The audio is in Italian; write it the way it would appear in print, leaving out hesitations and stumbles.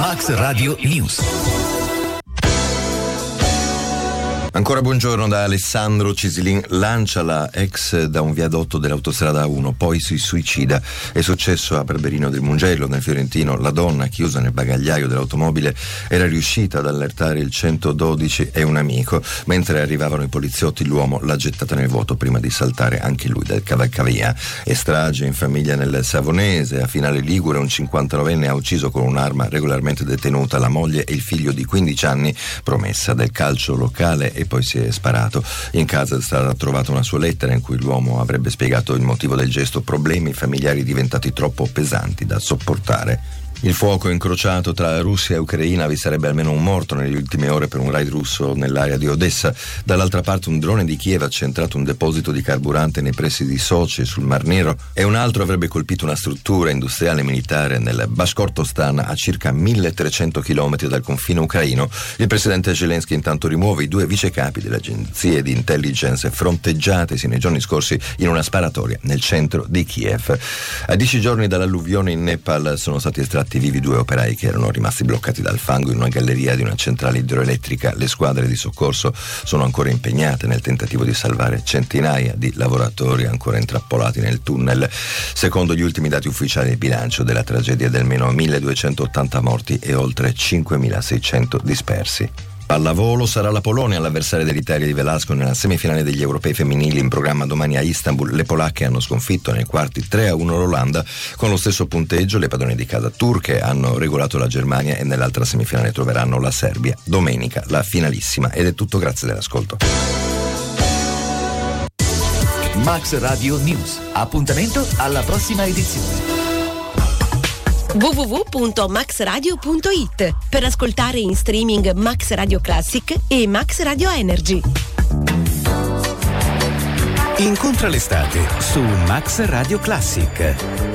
Max Radio News. Ancora buongiorno da Alessandro Cisilin. Lancia la ex da un viadotto dell'autostrada 1, poi si suicida. È successo a Barberino del Mugello, nel Fiorentino. La donna, chiusa nel bagagliaio dell'automobile, era riuscita ad allertare il 112 e un amico. Mentre arrivavano i poliziotti, l'uomo l'ha gettata nel vuoto prima di saltare anche lui dal cavalcavia. E strage in famiglia nel Savonese. A Finale Ligure un 59enne ha ucciso con un'arma regolarmente detenuta la moglie e il figlio di 15 anni, promessa del calcio locale, e poi si è sparato. In casa è stata trovata una sua lettera in cui l'uomo avrebbe spiegato il motivo del gesto: problemi familiari diventati troppo pesanti da sopportare. Il fuoco incrociato tra Russia e Ucraina, vi sarebbe almeno un morto nelle ultime ore per un raid russo nell'area di Odessa. Dall'altra parte un drone di Kiev ha centrato un deposito di carburante nei pressi di Sochi sul Mar Nero, e un altro avrebbe colpito una struttura industriale militare nel Bashkortostan, a circa 1300 km dal confine ucraino. Il presidente Zelensky intanto rimuove i 2 vicecapi delle agenzie di intelligence fronteggiatesi nei giorni scorsi in una sparatoria nel centro di Kiev. A 10 giorni dall'alluvione in Nepal sono stati estratti vivi 2 operai che erano rimasti bloccati dal fango in una galleria di una centrale idroelettrica. Le squadre di soccorso sono ancora impegnate nel tentativo di salvare centinaia di lavoratori ancora intrappolati nel tunnel. Secondo gli ultimi dati ufficiali, il bilancio della tragedia è di almeno 1280 morti e oltre 5600 dispersi. Pallavolo: sarà la Polonia l'avversaria dell'Italia di Velasco nella semifinale degli europei femminili in programma domani a Istanbul. Le polacche hanno sconfitto nei quarti 3-1 l'Olanda con lo stesso punteggio. Le padrone di casa turche hanno regolato la Germania e nell'altra semifinale troveranno la Serbia. Domenica la finalissima. Ed è tutto, grazie dell'ascolto. Max Radio News. Appuntamento alla prossima edizione. www.maxradio.it per ascoltare in streaming Max Radio Classic e Max Radio Energy. Incontra l'estate su Max Radio Classic.